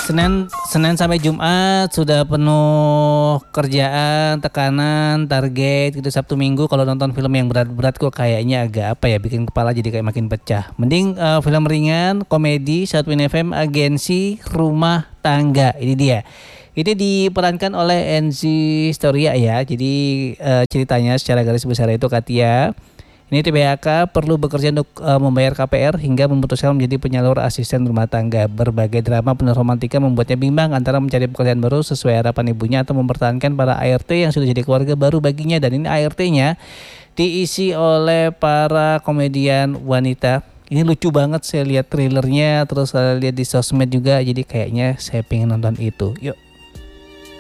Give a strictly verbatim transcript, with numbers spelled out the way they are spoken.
Senin Senin sampai Jumat sudah penuh kerjaan, tekanan, target gitu. Sabtu Minggu kalau nonton film yang berat-berat kok kayaknya agak apa ya, bikin kepala jadi kayak makin pecah. Mending uh, film ringan, komedi, Satwin F M, Agensi Rumah Tangga. Ini dia. Ini diperankan oleh Enzi Storia ya. Jadi uh, ceritanya secara garis besar itu Katia. Ini T B H K perlu bekerja untuk uh, membayar K P R hingga memutuskan menjadi penyalur asisten rumah tangga. Berbagai drama penuh romantika membuatnya bimbang antara mencari pekerjaan baru sesuai harapan ibunya atau mempertahankan para A R T yang sudah jadi keluarga baru baginya. Dan ini A R T-nya diisi oleh para komedian wanita. Ini lucu banget, saya lihat trailernya, terus saya lihat di sosmed juga, jadi kayaknya saya pengen nonton itu. Yuk.